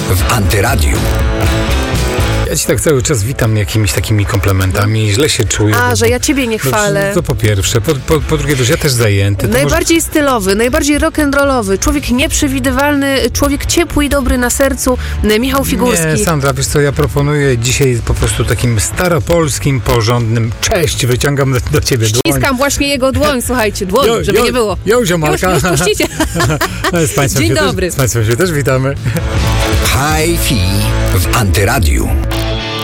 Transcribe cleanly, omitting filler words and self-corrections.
w Antyradiu. Ja ci tak cały czas witam jakimiś takimi komplementami, źle się czuję. Że ja ciebie nie chwalę. To po pierwsze. Po drugie, ja też zajęty. Najbardziej stylowy, najbardziej rock'n'rollowy, człowiek nieprzewidywalny, człowiek ciepły i dobry na sercu, Michał Figurski. Nie, Sandra, wiesz co, ja proponuję dzisiaj po prostu takim staropolskim, porządnym cześć, wyciągam do ciebie dłoń. Ściskam właśnie jego dłoń, słuchajcie, żeby nie było. Ziomalka. Już puścicie. Dzień dobry. Z Państwem się też witamy. Hi-Fi w Antyradiu.